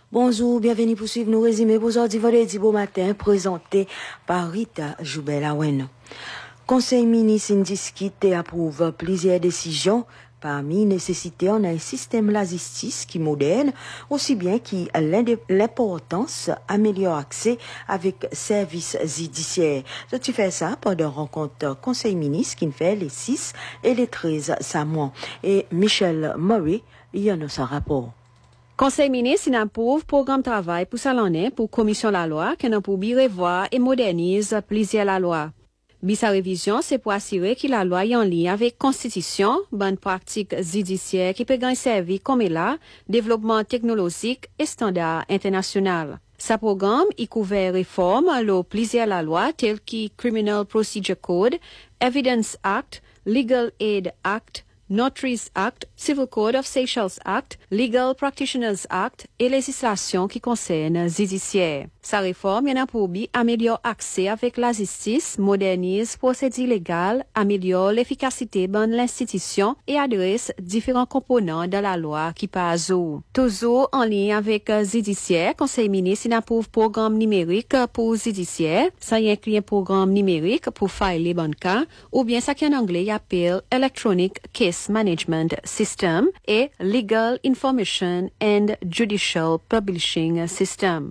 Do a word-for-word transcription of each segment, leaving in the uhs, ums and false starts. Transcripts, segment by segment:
Bonjour, bienvenue pour suivre nos résumés pour aujourd'hui vendredi beau matin présenté par Rita Joubel-Awen. Conseil ministre discute et approuve plusieurs décisions. Parmi nécessités, on a un système la justice qui moderne, aussi bien qui a l'importance améliorer accès avec services judiciaires. Tu fais ça pendant rencontre conseil ministre qui fait les six et les treize samedi. Et Michel Murray, il y en a son rapport. Conseil ministre approuve programme travail pour salonner pour commission la loi qui n'a pour revoir et modernise plusieurs la loi. Sa révision, c'est pour assurer que la loi est en lien avec constitution, bonne pratique judiciaire qui peut gagner servir comme là, développement technologique et standard international. Sa programme y couvert réforme le plusieurs la loi telles que Criminal Procedure Code, Evidence Act, Legal Aid Act, Notaries Act, Civil Code of Seychelles Act, Legal Practitioners Act et législation qui concerne judiciaire. Sa réforme y en a pour but améliore accès avec la justice, modernise procédures légales, améliore l'efficacité de l'institution et adresse différents composants de la loi qui passent. Toujours en lien avec judiciaire, Conseil ministre approuve programme numérique pour judiciaire, ça y inclut un programme numérique pour filer bon cas, ou bien ça qui en anglais appelle Electronic Case Management System et Legal Information and Judicial Publishing System.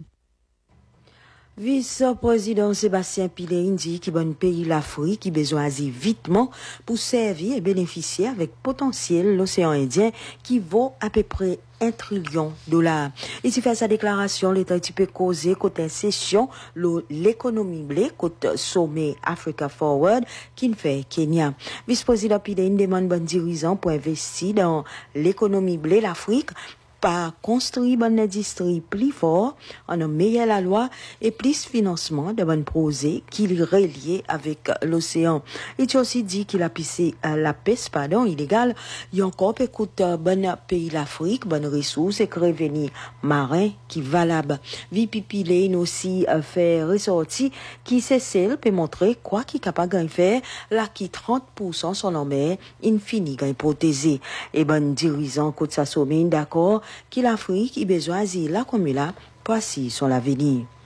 Vice-président Sébastien Pilé dit qu'il bon pays l'Afrique qui besoin d'agir vitement pour servir et bénéficier avec potentiel l'océan Indien qui vaut à peu près un trillion de dollars. Il fait sa déclaration, l'État peut causer côté session l'économie blé côté sommet Africa Forward qui fait Kenya. Vice-président Pilé demande bon dirigeant pour investir dans l'économie blé l'Afrique par construire une industrie plus fort, en a meilleur la loi et plus financement de bonnes projets qui relié avec l'océan. Il a aussi dit qu'il a pissé la pêche, pardon, illégale. Il y a encore écoute bon pays l'Afrique, bonnes ressources et revenus marins qui valables. Vipipilé aussi fait ressortir qui c'est celle peut montrer quoi qui est capable de faire là qui trente pour cent son en mer, infini gagne protégé. Et bon dirigeant côté sa sommet d'accord qu'il l'Afrique a besoin d'asile là comme là, voici son l'avenir.